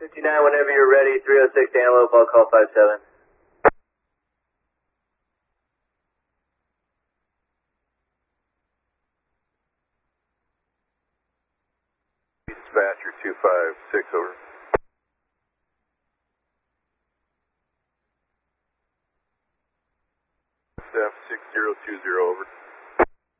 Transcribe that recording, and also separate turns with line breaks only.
59, whenever you're ready, 306 Antelope, I'll call 57.
Dispatcher 256, over. Staff 6020, over.